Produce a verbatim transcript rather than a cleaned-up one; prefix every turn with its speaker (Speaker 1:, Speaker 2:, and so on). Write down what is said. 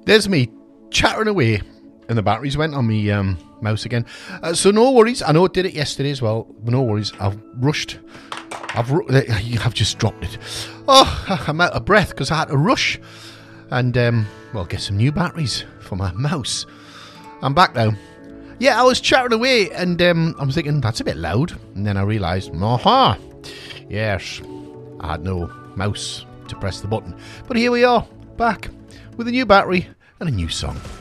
Speaker 1: there's me chattering away, and the batteries went on me um, mouse again. Uh, so no worries. I know it did it yesterday as well, but no worries. I've rushed. I've ru- I've just dropped it. Oh, I'm out of breath because I had to rush and um, well get some new batteries for my mouse. I'm back now. Yeah, I was chatting away and um, I was thinking that's a bit loud, and then I realised, aha, yes, I had no mouse to press the button. But here we are, back with a new battery and a new song.